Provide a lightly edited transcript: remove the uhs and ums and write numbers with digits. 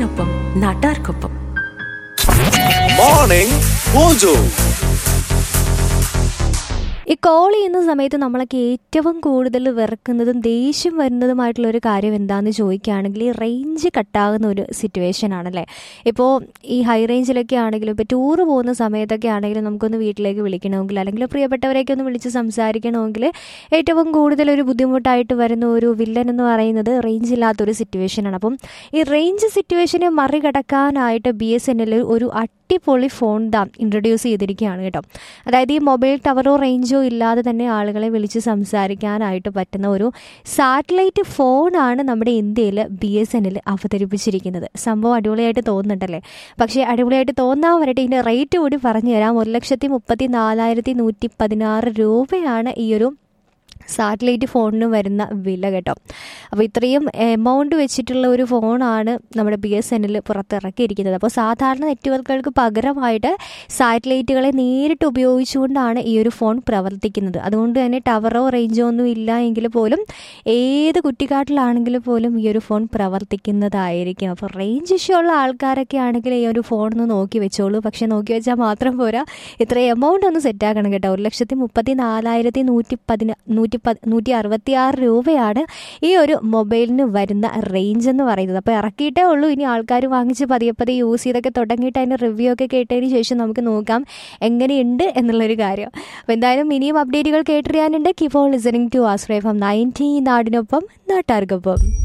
നാടിനൊപ്പം നാട്ടാർക്കൊപ്പം. Morning mojo. ഈ കോൾ ചെയ്യുന്ന സമയത്ത് നമ്മളൊക്കെ ഏറ്റവും കൂടുതൽ വെറുക്കുന്നതും ദേഷ്യം വരുന്നതുമായിട്ടുള്ള ഒരു കാര്യം എന്താണെന്ന് ചോദിക്കുകയാണെങ്കിൽ ഈ റേഞ്ച് കട്ടാകുന്ന ഒരു സിറ്റുവേഷൻ ആണല്ലേ. ഇപ്പോൾ ഈ ഹൈ റേഞ്ചിലൊക്കെ ആണെങ്കിലും ഇപ്പോൾ ടൂറ് പോകുന്ന സമയത്തൊക്കെ ആണെങ്കിലും നമുക്കൊന്ന് വീട്ടിലേക്ക് വിളിക്കണമെങ്കിൽ അല്ലെങ്കിൽ പ്രിയപ്പെട്ടവരെയൊക്കെ ഒന്ന് വിളിച്ച് സംസാരിക്കണമെങ്കിൽ ഏറ്റവും കൂടുതൽ ഒരു ബുദ്ധിമുട്ടായിട്ട് വരുന്ന ഒരു വില്ലൻ എന്ന് പറയുന്നത് റേഞ്ച് ഇല്ലാത്തൊരു സിറ്റുവേഷനാണ്. അപ്പം ഈ റേഞ്ച് സിറ്റുവേഷനെ മറികടക്കാനായിട്ട് BSNL ഒരു അടിപൊളി ഫോൺ ഇൻട്രൊഡ്യൂസ് ചെയ്തിരിക്കുകയാണ് കേട്ടോ. അതായത് ഈ മൊബൈൽ ടവറോ റേഞ്ചോ ഇല്ലാതെ തന്നെ ആളുകളെ വിളിച്ച് സംസാരിക്കാനായിട്ട് പറ്റുന്ന ഒരു സാറ്റലൈറ്റ് ഫോണാണ് നമ്മുടെ ഇന്ത്യയിൽ BSNL അവതരിപ്പിച്ചിരിക്കുന്നത്. സംഭവം അടിപൊളിയായിട്ട് തോന്നുന്നുണ്ടല്ലേ? പക്ഷേ അടിപൊളിയായിട്ട് തോന്നാൻ വരട്ടെ, ഇതിൻ്റെ റേറ്റ് കൂടി പറഞ്ഞു തരാം. 1,34,116 രൂപയാണ് ഈ ഒരു സാറ്റലൈറ്റ് ഫോണിന് വരുന്ന വില കേട്ടോ. അപ്പോൾ ഇത്രയും എമൗണ്ട് വെച്ചിട്ടുള്ള ഒരു ഫോണാണ് നമ്മുടെ BSNL പുറത്തിറക്കിയിരിക്കുന്നത്. അപ്പോൾ സാധാരണ നെറ്റ്വർക്കുകൾക്ക് പകരമായിട്ട് സാറ്റലൈറ്റുകളെ നേരിട്ട് ഉപയോഗിച്ചുകൊണ്ടാണ് ഈ ഒരു ഫോൺ പ്രവർത്തിക്കുന്നത്. അതുകൊണ്ട് തന്നെ ടവറോ റേഞ്ചോ ഒന്നും ഇല്ല എങ്കിൽ പോലും ഏത് കുറ്റിക്കാട്ടിലാണെങ്കിൽ പോലും ഈ ഒരു ഫോൺ പ്രവർത്തിക്കുന്നതായിരിക്കും. അപ്പോൾ റേഞ്ച് ഇഷ്യൂ ഉള്ള ആൾക്കാരൊക്കെ ആണെങ്കിൽ ഈ ഒരു ഫോൺ ഒന്ന് നോക്കി വെച്ചോളൂ. പക്ഷേ നോക്കി വെച്ചാൽ മാത്രം പോരാ, ഇത്ര എമൗണ്ട് ഒന്ന് സെറ്റാക്കണം കേട്ടോ. 1,34,166 രൂപയാണ് ഈ ഒരു മൊബൈലിന് വരുന്ന റേഞ്ച് എന്ന് പറയുന്നത്. അപ്പോൾ ഇറക്കിയിട്ടേ ഉള്ളൂ. ഇനി ആൾക്കാർ വാങ്ങിച്ച് പതിയെ യൂസ് ചെയ്തൊക്കെ തുടങ്ങിയിട്ട് അതിൻ്റെ റിവ്യൂ ഒക്കെ കേട്ടതിന് ശേഷം നമുക്ക് നോക്കാം എങ്ങനെയുണ്ട് എന്നുള്ളൊരു കാര്യം. അപ്പോൾ എന്തായാലും ഇനിയും അപ്ഡേറ്റുകൾ കേട്ടറിയാനുണ്ട്. Keep on listening to Ashraya FM 90 നാടിനൊപ്പം നാട്ടാർക്കൊപ്പം.